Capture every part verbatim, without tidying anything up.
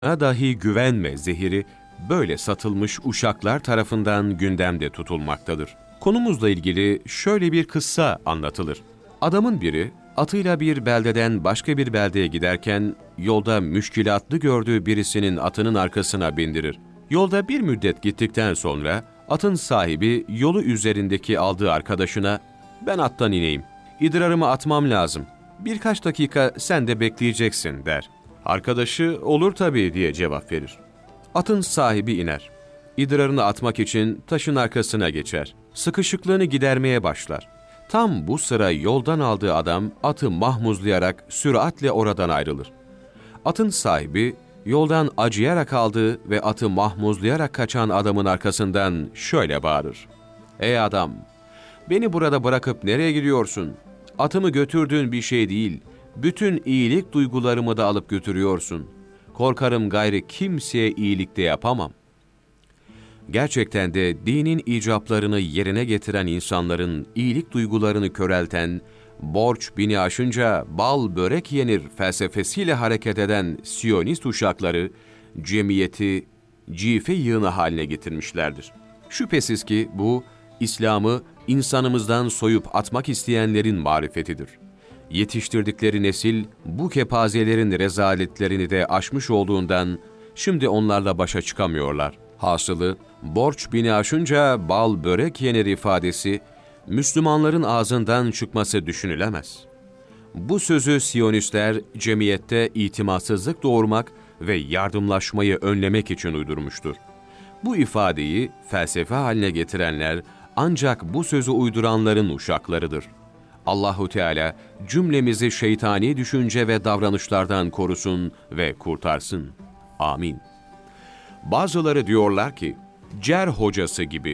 dahi güvenme zehiri böyle satılmış uşaklar tarafından gündemde tutulmaktadır. Konumuzla ilgili şöyle bir kıssa anlatılır. Adamın biri atıyla bir beldeden başka bir beldeye giderken yolda müşkilatlı gördüğü birisinin atının arkasına bindirir. Yolda bir müddet gittikten sonra atın sahibi yolu üzerindeki aldığı arkadaşına "Ben attan ineyim, idrarımı atmam lazım. Birkaç dakika sen de bekleyeceksin." der. Arkadaşı "Olur tabii" diye cevap verir. Atın sahibi iner. İdrarını atmak için taşın arkasına geçer. Sıkışıklığını gidermeye başlar. Tam bu sıra yoldan aldığı adam atı mahmuzlayarak süratle oradan ayrılır. Atın sahibi yoldan acıyarak aldığı ve atı mahmuzlayarak kaçan adamın arkasından şöyle bağırır: "Ey adam! Beni burada bırakıp nereye gidiyorsun? Atımı götürdüğün bir şey değil, bütün iyilik duygularımı da alıp götürüyorsun. Korkarım gayrı kimseye iyilik de yapamam." Gerçekten de dinin icaplarını yerine getiren insanların iyilik duygularını körelten, borç bini aşınca bal börek yenir felsefesiyle hareket eden Siyonist uşakları, cemiyeti cife yığını haline getirmişlerdir. Şüphesiz ki bu, İslam'ı insanımızdan soyup atmak isteyenlerin marifetidir. Yetiştirdikleri nesil bu kepazelerin rezaletlerini de aşmış olduğundan şimdi onlarla başa çıkamıyorlar. Hasılı, borç bini aşınca bal börek yenir ifadesi, Müslümanların ağzından çıkması düşünülemez. Bu sözü Siyonistler cemiyette itimatsızlık doğurmak ve yardımlaşmayı önlemek için uydurmuştur. Bu ifadeyi felsefe haline getirenler ancak bu sözü uyduranların uşaklarıdır. Allahu Teala cümlemizi şeytani düşünce ve davranışlardan korusun ve kurtarsın. Amin. Bazıları diyorlar ki, cer hocası gibi.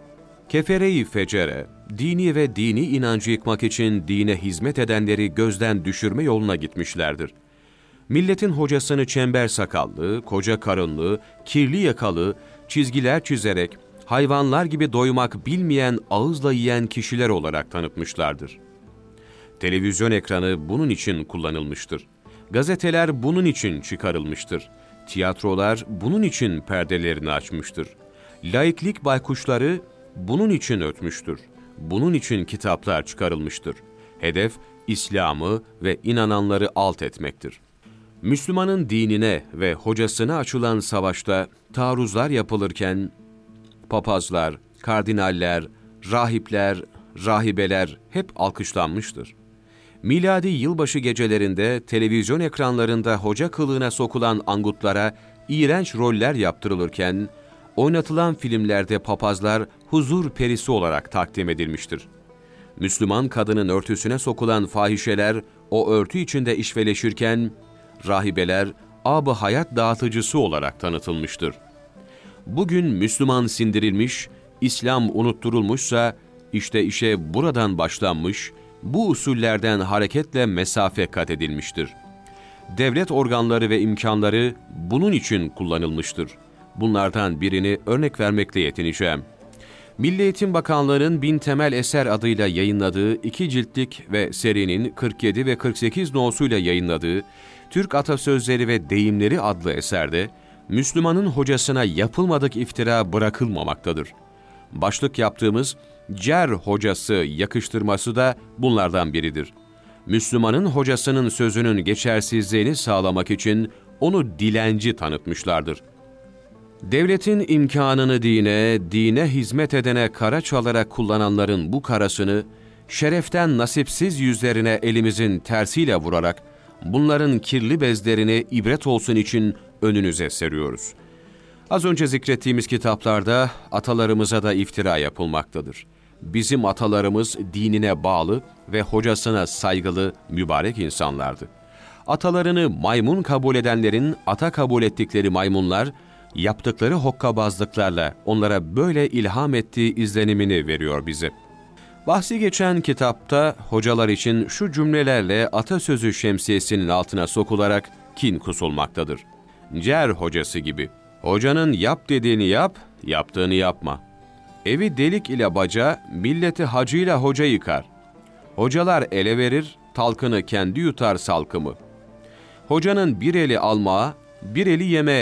Kefere-i fecere, dini ve dini inancı yıkmak için dine hizmet edenleri gözden düşürme yoluna gitmişlerdir. Milletin hocasını çember sakallı, koca karınlı, kirli yakalı, çizgiler çizerek, hayvanlar gibi doymak bilmeyen, ağızla yiyen kişiler olarak tanıtmışlardır. Televizyon ekranı bunun için kullanılmıştır. Gazeteler bunun için çıkarılmıştır. Tiyatrolar bunun için perdelerini açmıştır. Laiklik baykuşları bunun için ötmüştür. Bunun için kitaplar çıkarılmıştır. Hedef, İslam'ı ve inananları alt etmektir. Müslümanın dinine ve hocasına açılan savaşta taarruzlar yapılırken, papazlar, kardinaller, rahipler, rahibeler hep alkışlanmıştır. Miladi yılbaşı gecelerinde televizyon ekranlarında hoca kılığına sokulan angutlara iğrenç roller yaptırılırken, oynatılan filmlerde papazlar huzur perisi olarak takdim edilmiştir. Müslüman kadının örtüsüne sokulan fahişeler o örtü içinde işveleşirken, rahibeler ab-ı hayat dağıtıcısı olarak tanıtılmıştır. Bugün Müslüman sindirilmiş, İslam unutturulmuşsa, işte işe buradan başlanmış, bu usullerden hareketle mesafe kat edilmiştir. Devlet organları ve imkanları bunun için kullanılmıştır. Bunlardan birini örnek vermekle yetineceğim. Milli Eğitim Bakanlığı'nın Bin Temel Eser adıyla yayınladığı iki ciltlik ve serinin kırk yedi ve kırk sekiz nüshasıyla yayınladığı Türk Atasözleri ve Deyimleri adlı eserde, Müslümanın hocasına yapılmadık iftira bırakılmamaktadır. Başlık yaptığımız cer hocası yakıştırması da bunlardan biridir. Müslümanın hocasının sözünün geçersizliğini sağlamak için onu dilenci tanıtmışlardır. Devletin imkanını dine, dine hizmet edene kara çalarak kullananların bu karasını, şereften nasipsiz yüzlerine elimizin tersiyle vurarak, bunların kirli bezlerini ibret olsun için önünüze seriyoruz. Az önce zikrettiğimiz kitaplarda atalarımıza da iftira yapılmaktadır. Bizim atalarımız dinine bağlı ve hocasına saygılı, mübarek insanlardı. Atalarını maymun kabul edenlerin ata kabul ettikleri maymunlar, yaptıkları hokkabazlıklarla onlara böyle ilham ettiği izlenimini veriyor bize. Bahsi geçen kitapta hocalar için şu cümlelerle atasözü şemsiyesinin altına sokularak kin kusulmaktadır. Cer hocası gibi. Hocanın yap dediğini yap, yaptığını yapma. Evi delik ile baca, milleti hacıyla hoca yıkar. Hocalar ele verir, talkını kendi yutar salkımı. Hocanın bir eli almağa, bir eli yemeğe,